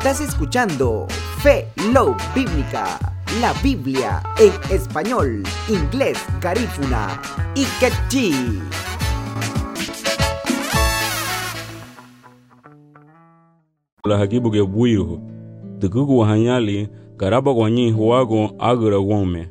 Estás escuchando Fe Love Bíblica, la Biblia en español, inglés, garífuna y quechí. La hakibu ke buiro de gugu hanyali karaba kwanyi huago agra wome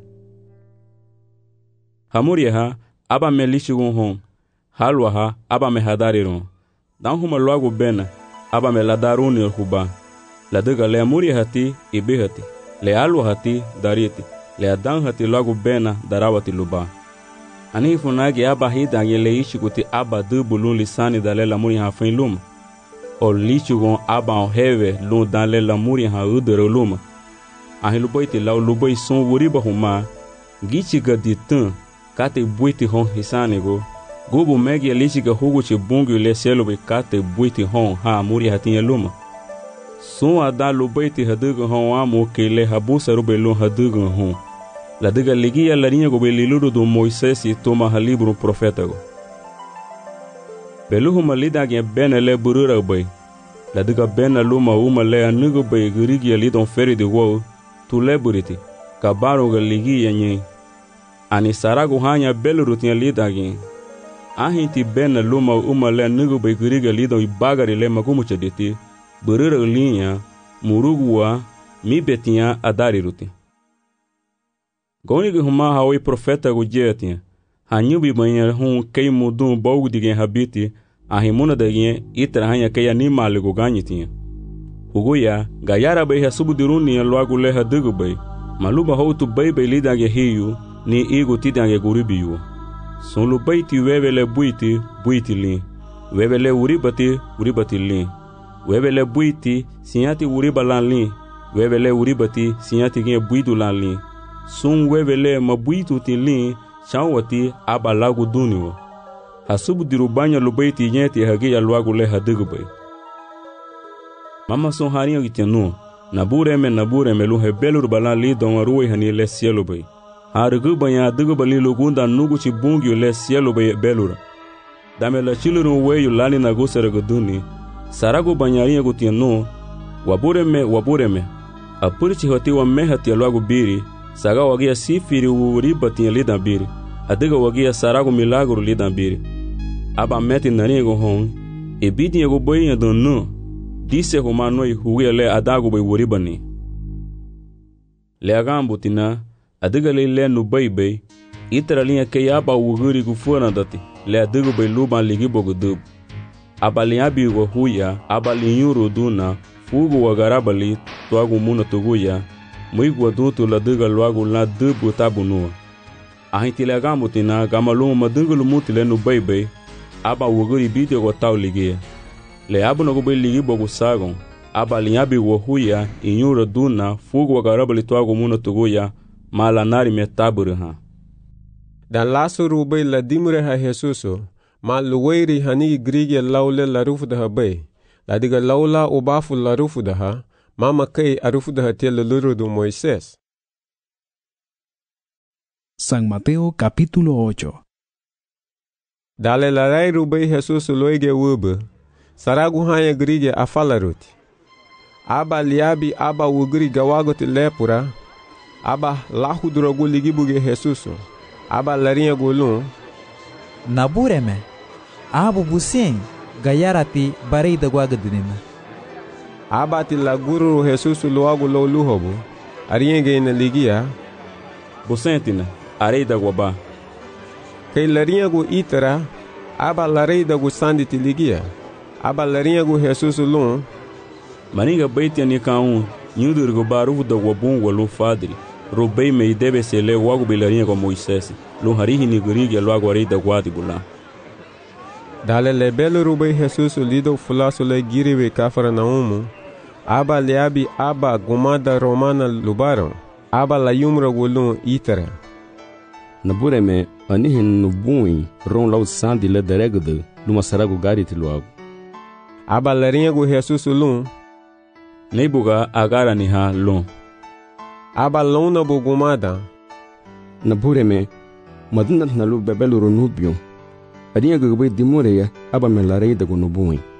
hamuria aba melishigun hon halwa aba me hadariron dan huma logo bena aba me ladaruni huba la daga le amuria hati ibehati le alwa hati dariti le adan hati logo bena darawati luba ani funagi aba hida yele ishikuti aba dubulun lisani dalela muri hafin luma o lichugon aba heve lun dalela muri ha udero luma a luboiti la luboi son wuriba huma gichiga ditan kate buiti hon hisanego gobu megi lichiga huguchi bungu le selo be kate buiti hon ha muri hatin luma son ada luboiti hadugo hon amo kele habusa rubelun hadugo hon la diga ligia la linha go beliluro do Moisés e toma ha livro profeta go Beluhu malida ge benele burura bay la diga bena luma uma le anugo bay gurigi ali don feri de wo tu leburiti kabaro ga ligi yenye ani sarago hanya beluru tin lida ge ahinti bena luma uma le anugo bay gurigi ali don ibagari le magumu chediti burura linha murugua mi betia adari ruti Goni huma hawi profeta go jetia hanyubi banha hun kei mudum bogu digen habiti a himuna dagen itra hanya kei animal go ganyitinha huguya gayara bei hasubudiruni logo le hadugo bei maluba houtu bei lida ge hiu ni igo tidange guribiu sonu beiti wevele buiti lin wevele uribati lin wevele buiti sinyati uribalan lin wevele uribati sinyati ge buidu lan lin sun wevele mabuitu tilin chawati aba lagu duniwo hasubu dirubanya lubaiti nyeti hagi ya luagu le hadigube mama son haringa gitenu nabure me lu hebelur bala li don ruwe hani le cielo bay hargu banya digu li lugunda nugu chi bungi le cielo bay belura dame la chiluru we yulani na gusere guduni saragu banyaringa gutenu wabure me apurichi hoti wa mehati ya luagu biri saga wagia sifiri uribati lidan biri adiga wagia sarago milagro lidan biri aba meti nanigo hon ebidi ego boyin donu dise humano huye adago boy uribani le agambutina adiga le no bebe itra linha ke aba uguri gufona dati le adigo boy luban ligi bogudub aba liabi go huya aba linyuro duna fugo wagarabali toago muna toguya Muigwa dutu la diga luagu la dubu tabunua. Ahinti le gamutina gamaluma madungulu mutile no bebe aba wuguri bidi go tau ligia. Le abu no gobe ligi bogu sagon aba linyabi wo huya inyura duna fugu wagarabali tuagu muna tuguya mala nari metaburu ha. Dan lasu rube la dimure ha Jesuso ma luweiri hani grige laule la rufu da be. La diga laula ubafu la rufu da ha. Mama kei arufu da hatel luro do Moisés. San Mateo capítulo 8. Dale la rai rubei Jesus loige wube. Saragu hanya grige afalaruti. Aba liabi aba wugri gawagote lepura. Aba lahu drogu ligibuge Jesus. Aba larinha golun. Nabureme. Abu busing gayarati barei da guagadinina. Abati la guru Jesus loago lo luhobo arienge na ligia bosentina arei da guaba kei larinha go itara aba larei da go sanditi ligia aba larinha go Jesus lon maninga beiti ni kaun nyudur go baru da guabun lo fadri robei me debe se le wago bilarinha go Moisés lo harihi ni gurigi loago arei da guadi bula dale le belo robei Jesus lido fulaso le giriwe kafara naumu aba liabi aba gumada romana lubaron aba la yumra golun itara nabureme anihin nubui ron lau sandi le deregde luma sarago gariti luago aba larinha go Jesus lun neibuga agara ni ha lun aba lona bo gumada nabureme madina nalu bebelo ronubio arinha go dimure aba melarei da gonubui